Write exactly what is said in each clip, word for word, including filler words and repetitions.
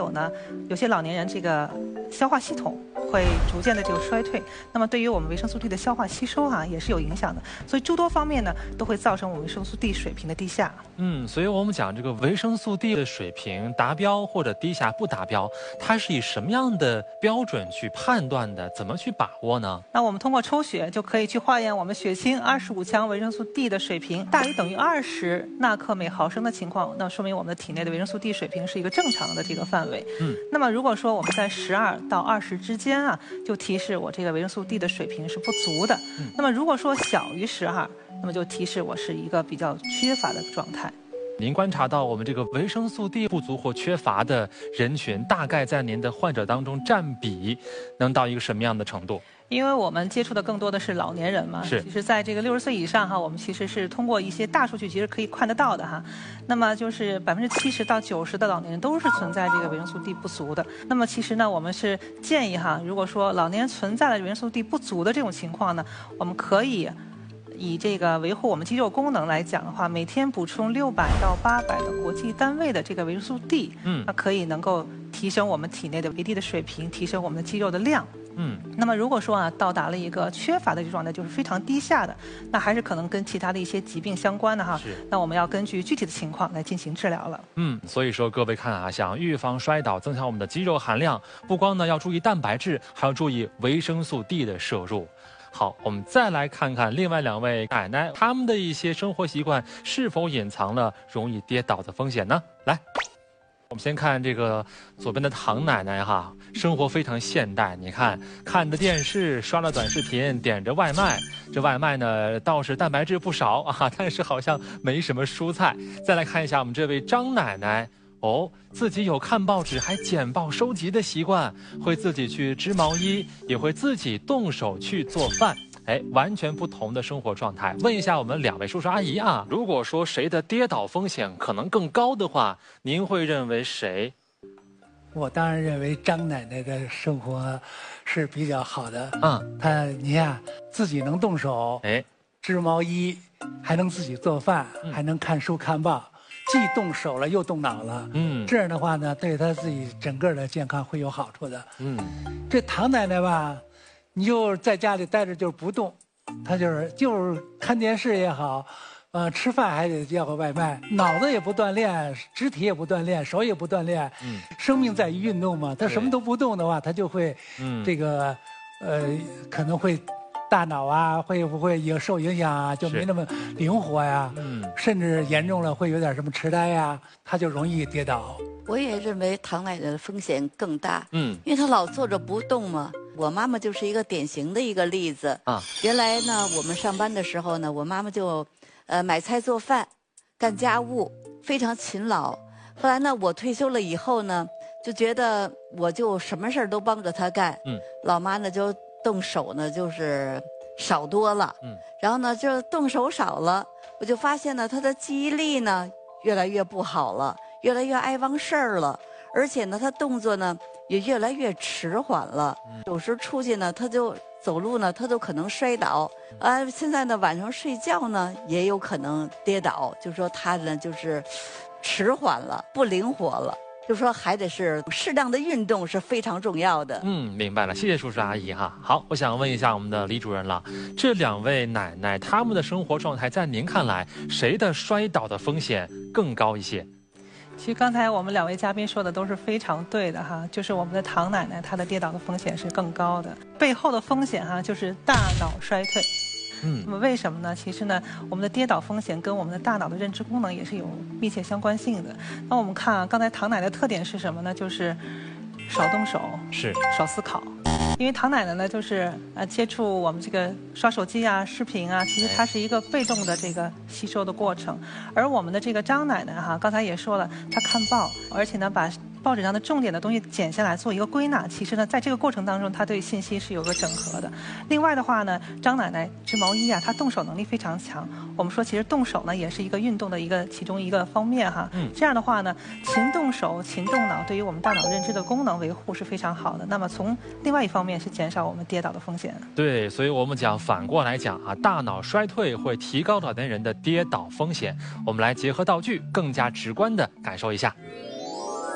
有呢，有些老年人这个消化系统会逐渐的这个衰退，那么对于我们维生素 D 的消化吸收啊也是有影响的，所以诸多方面呢都会造成我们维生素 D 水平的低下。 嗯，所以我们讲这个维生素 D 的水平达标或者低下不达标，它是以什么样的标准去判断的？怎么去把握呢？ 那我们通过抽血就可以去化验我们血清二十五强维生素 D 的水平大于等于二十纳克每毫升的情况，那说明我们的体内的维生素 D 水平是一个正常的这个范围。嗯，那么如果说我们在十二到二十之间啊，就提示我这个维生素 D 的水平是不足的。嗯，那么如果说小于十二，那么就提示我是一个比较缺乏的状态。 您观察到我们这个维生素 D 不足或缺乏的人群，大概在您的患者当中占比能到一个什么样的程度？ 因为我们接触的更多的是老年人嘛， 是。 其实在这个六十岁以上哈，我们其实是通过一些大数据其实可以看得到的哈。那么就是百分之七十到九十的老年人都是存在这个维生素 D 不足的。那么其实呢，我们是建议哈，如果说老年人存在了维生素 D 不足的这种情况呢，我们可以以这个维护我们肌肉功能来讲的话，每天补充六百到八百的国际单位的这个维生素 D， 嗯，那可以能够提升我们体内的维 D 的水平，提升我们的肌肉的量。嗯，那么如果说啊到达了一个缺乏的这种状态，就是非常低下的，那还是可能跟其他的一些疾病相关的哈。是。那我们要根据具体的情况来进行治疗了。 嗯，所以说各位看啊，想预防摔倒，增强我们的肌肉含量，不光呢要注意蛋白质，还要注意维生素 D 的摄入。好，我们再来看看另外两位奶奶，她们的一些生活习惯是否隐藏了容易跌倒的风险呢？来。我们先看这个左边的唐奶奶哈，生活非常现代。你看，看着电视，刷了短视频，点着外卖。这外卖呢倒是蛋白质不少啊，但是好像没什么蔬菜。再来看一下我们这位张奶奶。哦，自己有看报纸还剪报收集的习惯，会自己去织毛衣，也会自己动手去做饭。哎，完全不同的生活状态。问一下我们两位叔叔阿姨啊，如果说谁的跌倒风险可能更高的话，您会认为谁？ 我当然认为张奶奶的生活是比较好的。 嗯， 她你看自己能动手，哎，织毛衣，还能自己做饭，嗯、还能看书看报。既动手了又动脑了，嗯，这样的话呢，对他自己整个的健康会有好处的。嗯，这唐奶奶吧，你就在家里待着就是不动，她就是就是看电视也好，呃，吃饭还得叫个外卖，脑子也不锻炼，肢体也不锻炼，手也不锻炼。嗯，生命在于运动嘛，她什么都不动的话，她就会，嗯，这个，呃，可能会。大脑啊，会不会有受影响啊？就没那么灵活呀，嗯，甚至严重了会有点什么痴呆呀，他就容易跌倒。 我也认为唐奶奶的风险更大，嗯，因为她老坐着不动嘛。我妈妈就是一个典型的一个例子啊。原来呢，我们上班的时候呢，我妈妈就，呃，买菜做饭，干家务，非常勤劳。后来呢，我退休了以后呢，就觉得我就什么事儿都帮着她干，嗯，老妈呢就。动手呢就是少多了，嗯，然后呢就动手少了，我就发现呢他的记忆力呢越来越不好了，越来越爱忘事儿了，而且呢他动作呢也越来越迟缓了，嗯、有时出去呢他就走路呢他就可能摔倒，啊，现在呢晚上睡觉呢也有可能跌倒，就说他呢就是迟缓了，不灵活了。就说还得是适当的运动是非常重要的。 嗯，明白了，谢谢叔叔阿姨哈。好，我想问一下我们的李主任了，这两位奶奶她们的生活状态，在您看来，谁的摔倒的风险更高一些？ 其实刚才我们两位嘉宾说的都是非常对的哈，就是我们的唐奶奶她的跌倒的风险是更高的，背后的风险哈就是大脑衰退。嗯，那么为什么呢？其实呢，我们的跌倒风险跟我们的大脑的认知功能也是有密切相关性的。那我们看啊，刚才唐奶奶的特点是什么呢？就是少动手， 是少思考。因为唐奶奶呢，就是呃接触我们这个刷手机啊、视频啊，其实它是一个被动的这个吸收的过程。而我们的这个张奶奶哈，刚才也说了，她看报，而且呢把报纸上的重点的东西剪下来做一个归纳。其实呢，在这个过程当中，她对信息是有个整合的。另外的话呢，张奶奶织毛衣啊，她动手能力非常强。我们说，其实动手呢也是一个运动的一个其中一个方面哈。嗯。这样的话呢，勤动手、勤动脑，对于我们大脑认知的功能维护是非常好的。那么从另外一方面是减少我们跌倒的风险。 对，所以我们讲反过来讲啊，大脑衰退会提高老年人的跌倒风险。我们来结合道具，更加直观的感受一下。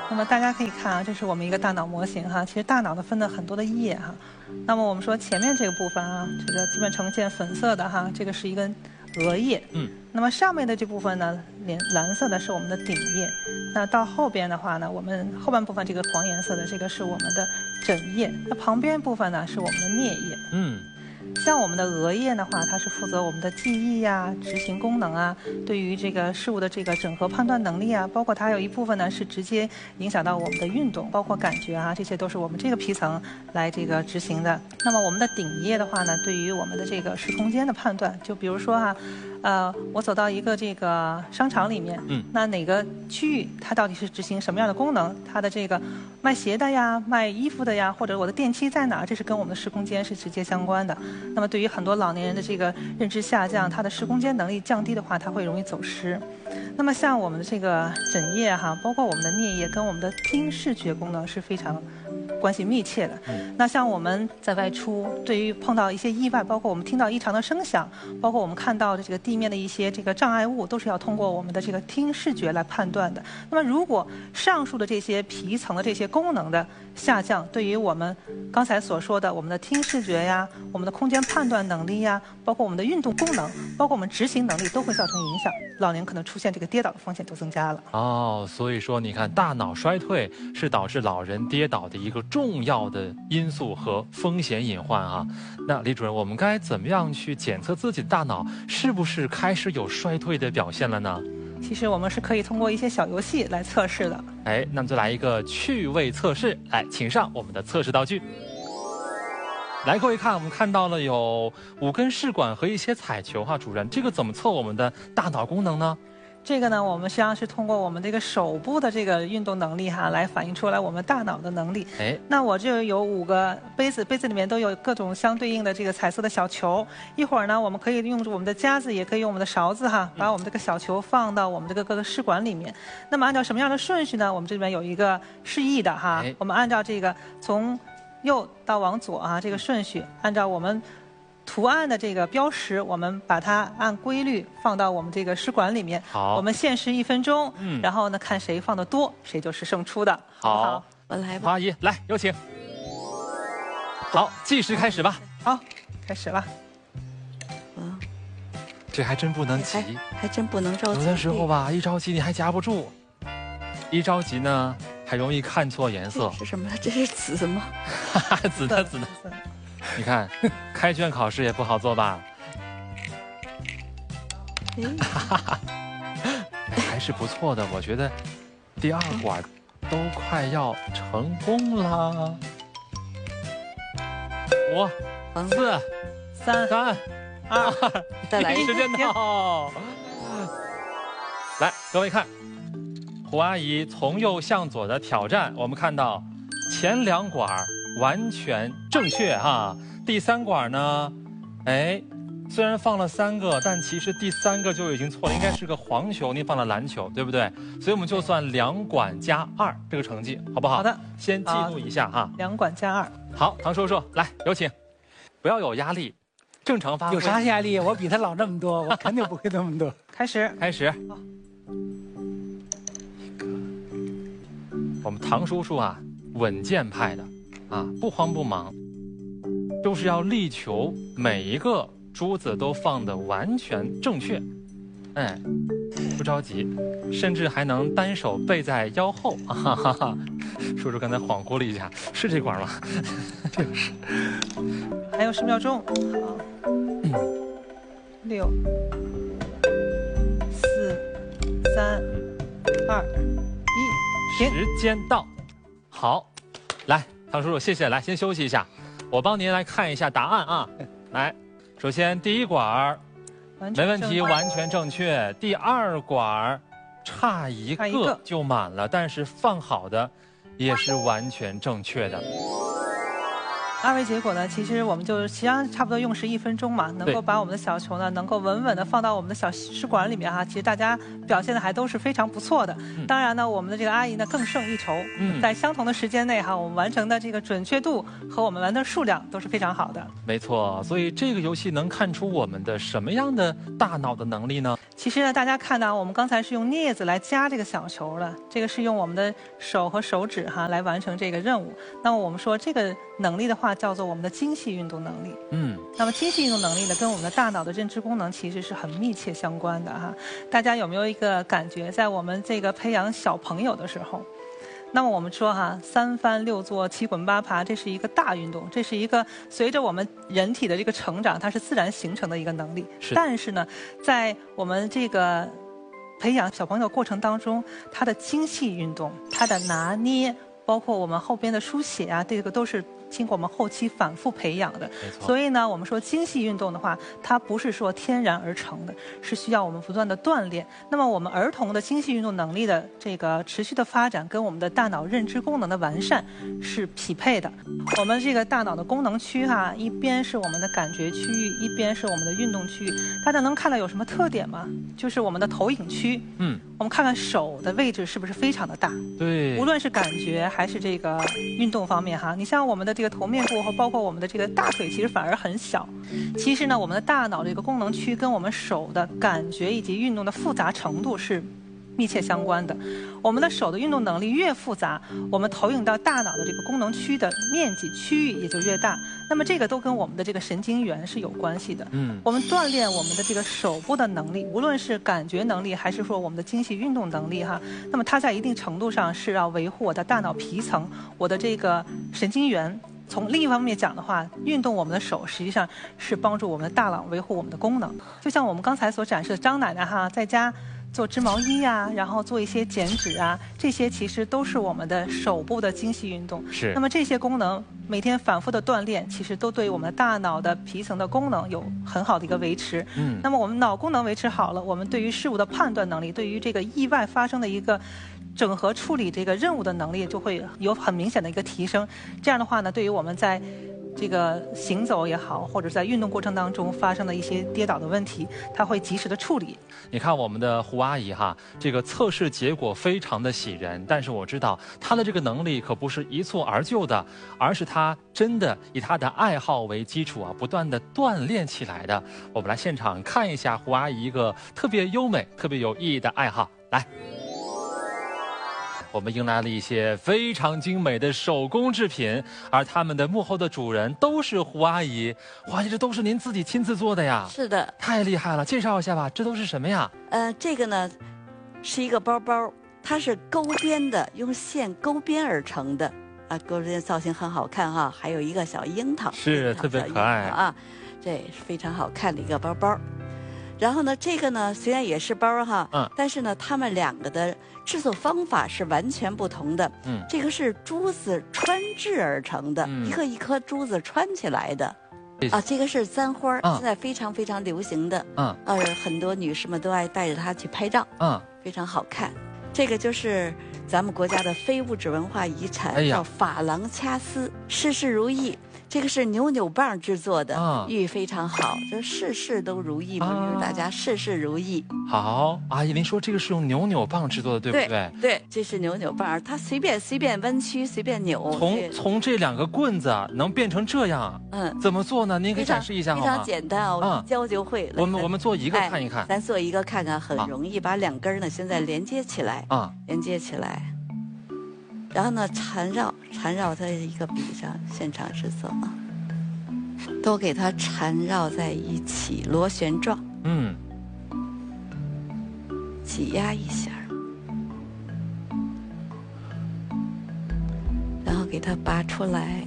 那么大家可以看啊，这是我们一个大脑模型哈。其实大脑呢分了很多的叶哈。那么我们说前面这个部分啊，这个基本呈现粉色的哈，这个是一根额叶。嗯。那么上面的这部分呢，蓝蓝色的是我们的顶叶。那到后边的话呢，我们后半部分这个黄颜色的这个是我们的枕叶。那旁边部分呢是我们的颞叶。嗯。像我们的额叶的话，它是负责我们的记忆呀、执行功能啊，对于这个事物的这个整合判断能力啊，包括它还有一部分呢是直接影响到我们的运动，包括感觉啊，这些都是我们这个皮层来这个执行的。那么我们的顶叶的话呢，对于我们的这个时空间的判断，就比如说哈、啊，呃，我走到一个这个商场里面，嗯，那哪个区域它到底是执行什么样的功能？它的这个卖鞋的呀、卖衣服的呀，或者我的电梯在哪儿，这是跟我们的时空间是直接相关的。那么对于很多老年人的这个认知下降，他的时空间能力降低的话，他会容易走失。那么像我们的这个枕叶哈，包括我们的颞叶，跟我们的听视觉功能是非常关系密切的。那像我们在外出，对于碰到一些意外，包括我们听到异常的声响，包括我们看到的这个地面的一些这个障碍物，都是要通过我们的这个听视觉来判断的。那么如果上述的这些皮层的这些功能的下降，对于我们刚才所说的我们的听视觉呀、我们的空间判断能力呀，包括我们的运动功能，包括我们执行能力，都会造成影响。老年可能出现这个跌倒的风险就增加了。 哦，所以说你看，大脑衰退是导致老人跌倒的一个重要的因素和风险隐患啊。那李主任，我们该怎么样去检测自己的大脑是不是开始有衰退的表现了呢？ 其实我们是可以通过一些小游戏来测试的。 哎，那么就来一个趣味测试，来，请上我们的测试道具。来，各位看，我们看到了有五根试管和一些彩球哈，主任，这个怎么测我们的大脑功能呢？ 这个呢，我们实际上是通过我们这个手部的这个运动能力哈，来反映出来我们大脑的能力。哎，那我这有五个杯子，杯子里面都有各种相对应的这个彩色的小球。一会儿呢，我们可以用我们的夹子，也可以用我们的勺子哈，把我们这个小球放到我们这个各个试管里面。那么按照什么样的顺序呢？我们这边有一个示意的哈，我们按照这个从右到往左啊，这个顺序，按照我们图案的这个标识，我们把它按规律放到我们这个试管里面。好，我们限时一分钟，嗯，然后呢，看谁放的多，谁就是胜出的。好，好， 我来吧。 黄阿姨，来，有请。好，计时开始吧。 好，开始了。 嗯， 这还真不能急， 还, 还真不能着急。 有的时候吧，一着急你还夹不住，一着急呢，还容易看错颜色。 是什么？这是紫吗？ 紫的，紫的。你看，开卷考试也不好做吧？还是不错的，我觉得第二管都快要成功了。五、四、三、三、二、 再来一时间到。来，各位看，胡阿姨从右向左的挑战，我们看到前两管完全正确哈，第三管呢，哎，虽然放了三个，但其实第三个就已经错了，应该是个黄球，您放了蓝球，对不对？所以我们就算两管加二这个成绩，好不好？ 好的， 先记录一下哈。 两管加二。 好，唐叔叔，来，有请，不要有压力，正常发挥。 有啥压力？我比他老那么多，我肯定不会那么多。 开始， 开始。 好， 我们唐叔叔啊，稳健派的。啊，不慌不忙，就是要力求每一个珠子都放得完全正确。哎，不着急，甚至还能单手背在腰后。哈哈哈，叔叔刚才恍惚了一下，是这管吗？ 就是。 还有十秒钟，好，六、四、三、二、一，停。 时间到，好，来。唐叔叔，谢谢。来，先休息一下，我帮您来看一下答案啊。来，首先第一管没问题，完全正确。第二管差一个就满了，但是放好的也是完全正确的。 二维结果呢，其实我们就实际上差不多用时一分钟嘛，能够把我们的小球呢，能够稳稳的放到我们的小试管里面哈。其实大家表现的还都是非常不错的。嗯、当然呢，我们的这个阿姨呢更胜一筹，嗯、在相同的时间内哈，我们完成的这个准确度和我们完成数量都是非常好的。 没错，所以这个游戏能看出我们的什么样的大脑的能力呢？ 其实呢，大家看到我们刚才是用镊子来夹这个小球的，这个是用我们的手和手指哈来完成这个任务。那么我们说这个能力的话，叫做我们的精细运动能力。嗯，那么精细运动能力呢，跟我们的大脑的认知功能其实是很密切相关的哈。大家有没有一个感觉，在我们这个培养小朋友的时候，那么我们说哈，三翻六坐七滚八爬，这是一个大运动，这是一个随着我们人体的这个成长，它是自然形成的一个能力。是。但是呢，在我们这个培养小朋友的过程当中，他的精细运动，他的拿捏，包括我们后边的书写啊，这个都是经过我们后期反复培养的。所以呢，我们说精细运动的话，它不是说天然而成的，是需要我们不断的锻炼。那么我们儿童的精细运动能力的这个持续的发展，跟我们的大脑认知功能的完善是匹配的。我们这个大脑的功能区哈，一边是我们的感觉区域，一边是我们的运动区域。大家能看到有什么特点吗？就是我们的投影区。嗯。我们看看手的位置是不是非常的大？对。无论是感觉还是这个运动方面哈，你像我们的这个头面部和包括我们的这个大腿，其实反而很小。其实呢，我们的大脑这个功能区跟我们手的感觉以及运动的复杂程度是密切相关的。我们的手的运动能力越复杂，我们投影到大脑的这个功能区的面积区域也就越大。那么这个都跟我们的这个神经元是有关系的。嗯，我们锻炼我们的这个手部的能力，无论是感觉能力还是说我们的精细运动能力哈，那么它在一定程度上是要维护我的大脑皮层，我的这个神经元。从另一方面讲的话，运动我们的手实际上是帮助我们的大脑维护我们的功能。就像我们刚才所展示的张奶奶哈，在家做织毛衣呀、啊，然后做一些剪纸啊，这些其实都是我们的手部的精细运动。是。那么这些功能每天反复的锻炼，其实都对我们大脑的皮层的功能有很好的一个维持。嗯。那么我们脑功能维持好了，我们对于事物的判断能力，对于这个意外发生的一个整合处理这个任务的能力就会有很明显的一个提升。这样的话呢，对于我们在这个行走也好，或者在运动过程当中发生的一些跌倒的问题，它会及时的处理。 你看我们的胡阿姨哈，这个测试结果非常的喜人，但是我知道她的这个能力可不是一蹴而就的，而是她真的以她的爱好为基础啊，不断的锻炼起来的。我们来现场看一下胡阿姨一个特别优美、特别有意义的爱好，来。我们迎来了一些非常精美的手工制品，而他们的幕后的主人都是胡阿姨。胡阿姨，这都是您自己亲自做的呀？ 是的， 太厉害了！介绍一下吧，这都是什么呀？ 呃，这个呢，是一个包包，它是钩边的，用线钩边而成的啊，钩边造型很好看哈。还有一个小樱桃， 是特别可爱啊，这是非常好看的一个包包。然后呢，这个呢虽然也是包哈，嗯，但是呢，它们两个的制作方法是完全不同的。嗯，这个是珠子穿制而成的，嗯、一颗一颗珠子穿起来的。啊，这个是簪花，嗯、现在非常非常流行的。嗯，呃，很多女士们都爱带着它去拍照。嗯，非常好看。这个就是咱们国家的非物质文化遗产，哎、叫珐琅掐丝，事事如意。这个是扭扭棒制作的，啊、寓意非常好，就是事事都如意嘛，啊、就是大家事事如意。 好，阿姨，您说这个是用扭扭棒制作的，对不对？ 对，对，这是扭扭棒，它随便随便弯曲，随便扭。 从从这两个棍子能变成这样，嗯，怎么做呢？您给展示一下好吗？ 非常简单啊，我一教就会。 我们我们做一个看一看， 咱做一个看看，很容易，把两根呢现在连接起来，啊，连接起来。然后呢，缠绕缠绕在一个笔上，现场制作啊，都给它缠绕在一起，螺旋状。嗯，挤压一下，然后给它拔出来。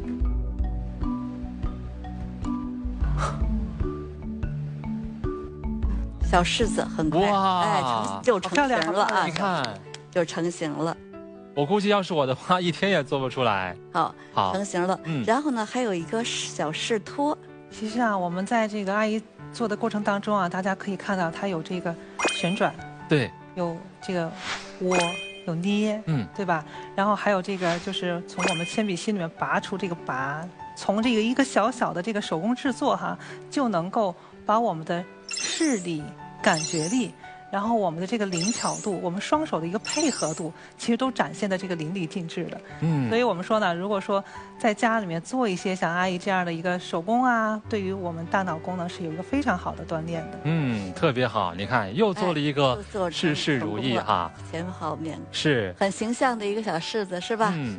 小柿子很快，哎，成就成型了啊！ 你看， 就成型了。 我估计要是我的话，一天也做不出来。 好，好，成型了。嗯，然后呢，还有一个小饰托。 其实啊，我们在这个阿姨做的过程当中啊，大家可以看到它有这个旋转， 对， 有这个窝，有捏，嗯，对吧？然后还有这个就是从我们铅笔芯里面拔出这个拔从这个一个小小的这个手工制作哈，就能够把我们的视力、感觉力，然后我们的这个灵巧度，我们双手的一个配合度，其实都展现的这个淋漓尽致的。嗯，所以我们说呢，如果说在家里面做一些像阿姨这样的一个手工啊，对于我们大脑功能是有一个非常好的锻炼的。 嗯，特别好，你看又做了一个事事如意哈， 前后面是很形象的一个小柿子，是吧？嗯。